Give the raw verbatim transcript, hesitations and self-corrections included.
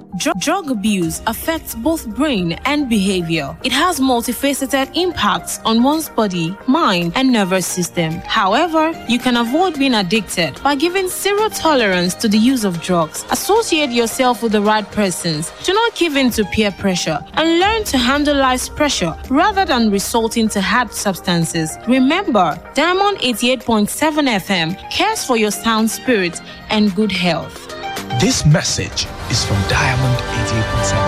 Dr- drug abuse affects both brain and behavior. It has multifaceted impacts on one's body, mind, and nervous system. However, you can avoid being addicted by giving zero tolerance to the use of drugs. Associate yourself with the right persons. Do not give in to peer pressure and learn to handle life's pressure rather than resorting to hard substances. Remember, Diamond eighty-eight point seven F M cares for your sound spirit and good health. This message is from Diamond eighty-eight point seven.